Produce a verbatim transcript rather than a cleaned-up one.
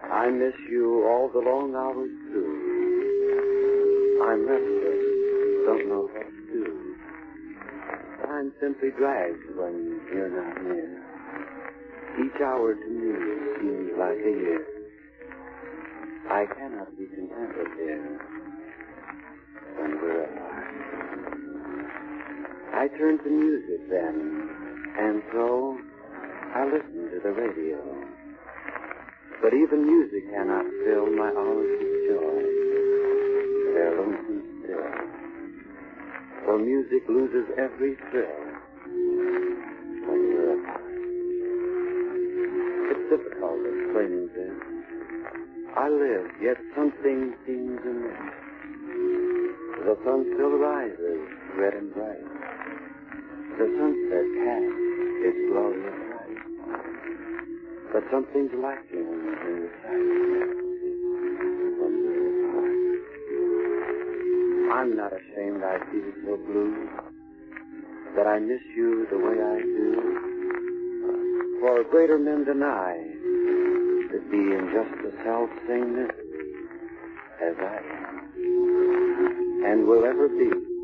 I miss you all the long hours through. I'm restless, don't know what to do. Time simply drags when you're not near. Each hour to me seems like a year. I cannot be contented here when we're apart. I turn to music then, and so I listen to the radio. But even music cannot fill my hours with joy. They're lonesome still. For music loses every thrill when we're apart. It's difficult explaining this. I live, yet something seems amiss. The sun still rises, red and bright. The sunset casts its glorious light. But something's lacking in the sight when we're apart. I'm not ashamed I feel so blue that I miss you the way I do. For greater men than I to be in just the self-same misery as I am, and will ever be.